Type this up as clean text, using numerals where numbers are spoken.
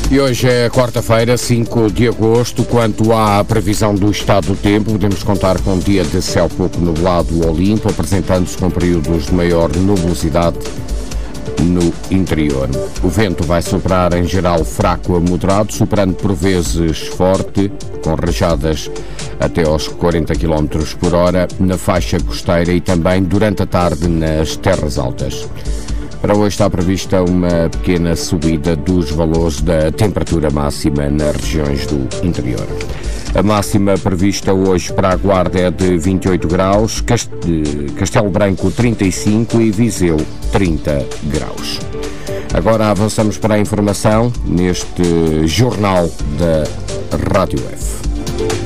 E hoje é quarta-feira, 5 de agosto. Quanto à previsão do estado do tempo, podemos contar com um dia de céu pouco nublado ou limpo, apresentando-se com períodos de maior nubosidade no interior. O vento vai soprar em geral fraco a moderado, soprando por vezes forte, com rajadas até aos 40 km por hora na faixa costeira e também durante a tarde nas terras altas. Para hoje está prevista uma pequena subida dos valores da temperatura máxima nas regiões do interior. A máxima prevista hoje para a Guarda é de 28 graus, Castelo Branco 35 e Viseu 30 graus. Agora avançamos para a informação neste Jornal da Rádio F.